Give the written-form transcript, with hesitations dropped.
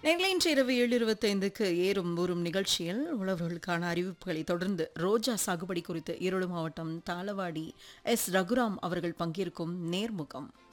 நேயர்களே, இன்று இரவு 7:25க்கு ஏறும் ஊறும் நிகழ்ச்சியில் உழவர்களுக்கான அறிவிப்புகளை தொடர்ந்து ரோஜா சாகுபடி குறித்து ஈரோடு மாவட்டம் தாளவாடி எஸ். ரகுராம் அவர்கள் பங்கேற்கும் நேர்முகம்.